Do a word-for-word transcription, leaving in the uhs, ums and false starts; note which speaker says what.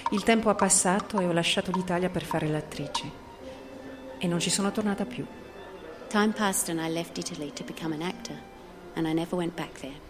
Speaker 1: Il tempo ha passato e ho lasciato l'Italia per fare l'attrice. E non ci sono tornata più.
Speaker 2: Time passed and I left Italy to become an actor, and I never went back there.